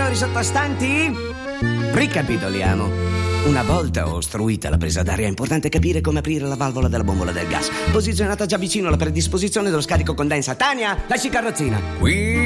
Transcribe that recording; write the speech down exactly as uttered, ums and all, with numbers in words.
signori sottostanti? Ricapitoliamo. Una volta ostruita la presa d'aria, è importante capire come aprire la valvola della bombola del gas, posizionata già vicino alla predisposizione dello scarico condensa. Tania, lasci carrozzina. Qui